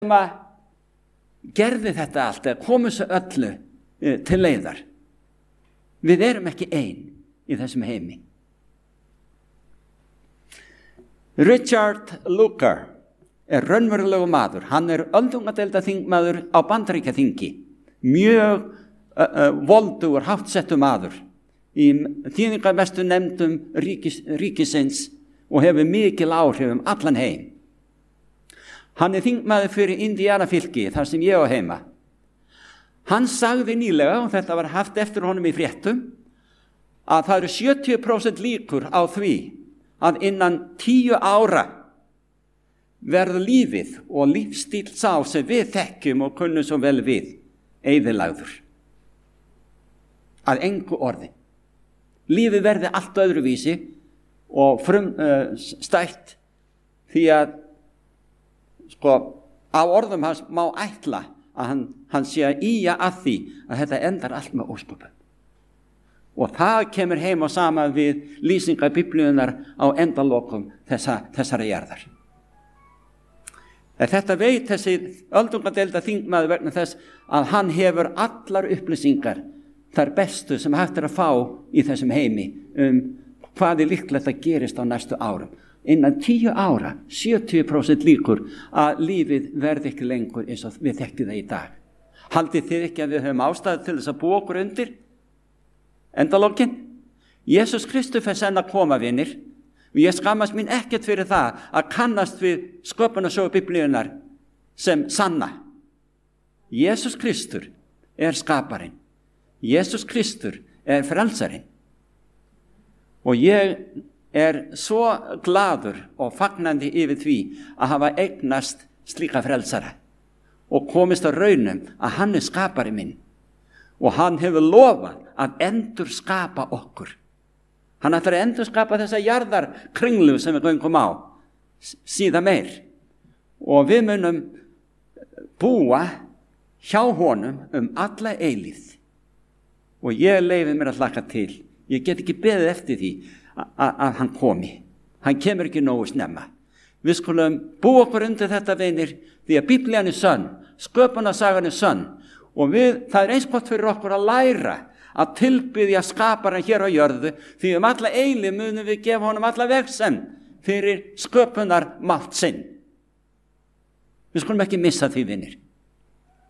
sem að gerði þetta allt, eða komu svo öllu til leiðar. Við erum ekki ein í þessum heimi. Richard Lugar raunverulegu maður. Hann öldungadeildarþingmaður á Bandaríkjaþingi. Mjög voldugur, háttsettur maður í þýðingarmestu nefndum ríkisins og hefur mikil áhrif allan heim. Hann þingmaður fyrir Indiana fylki, þar sem ég á heima. Hann sagði nýlega, og þetta var haft eftir honum í fréttum, að það eru 70% líkur á því að innan 10 ára verður lífið og lífstíl sá sem við þekkjum og kunnum svo vel við eyðilagður. Að engu orði. Lífið verði allt öðruvísi og stætt því að á orðum hans má ætla að hann sé að ýja að því að þetta endar allt með ósköpum. Og það kemur heim og sama við lýsingar Biblíunnar á endalokum þessara jarðar. Þetta veit þessi öldungadeildarþingmaður vegna þess að hann hefur allar upplýsingar, þær bestu sem hægt að fá í þessum heimi hvað líklegt að gerist á næstu árum. Innan 10 ára, 70% líkur að lífið verði ekki lengur eins og við þekkjum það í dag. Haldið þið ekki að við höfum ástæðu til þess að búa okkur undir endalokin? Jesús Kristus fer senn að koma, vinir, og ég skammast mín ekkert fyrir það að kannast við sköpunarsögu Biblíunnar sem sanna. Jesús Kristur skaparinn. Jesús Kristur frelsarinn. Og ég svo gladur og fagnandi yfir því að hafa eignast slíka frelsara og komist á raunum að hann skapari minn og hann hefur lofað að endur skapa okkur. Hann ætlar að endur skapa þessa jarðarkringlu sem við göngum á síðan meir og við munum búa hjá honum alla eilífð og ég leyfi mér að hlakka til. Ég get ekki beðið eftir því að hann komi. Hann kemur ekki nógu snemma. Við skulum búa okkur undir þetta, vinir, því að Biblían sönn, sköpunarsagan sönn og það eins gott fyrir okkur að læra að tilbiðja skaparan hér á jörðu því alla eilífð munum við gefa honum alla vegsemd fyrir sköpunarmátt sinn. Við skulum ekki missa því, vinir.